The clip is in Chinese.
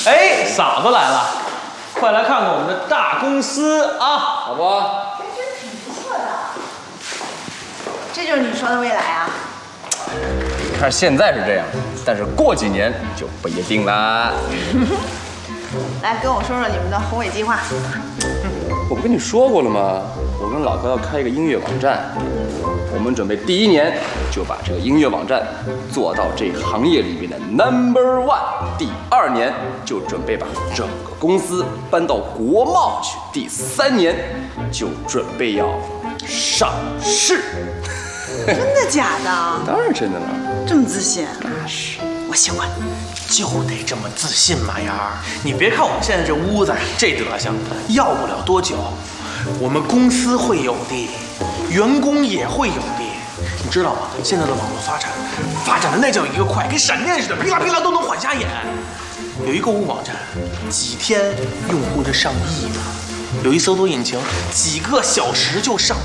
哎，嫂子来了，快来看看我们的大公司啊，好不？ 还真挺不错的。这就是你说的未来啊？ 看现在是这样，但是过几年就不一定啦。 来，跟我说说你们的宏伟计划。 我不跟你说过了吗？我跟老高要开一个音乐网站，我们准备第1年就把这个音乐网站做到这行业里面的 No.1，第2年就准备把整个公司搬到国贸去，第3年就准备要上市。 真的假的？ 当然真的了。 这么自信？ 那是。 我喜欢。 就得这么自信嘛，丫儿。你别看我们现在这屋子这德行，要不了多久，我们公司会有的，员工也会有的。你知道吗？现在的网络发展的那叫一个快，跟闪电似的，噼啦噼啦都能晃瞎眼。有一购物网站，几天用户就上亿了；有一搜索引擎，几个小时就上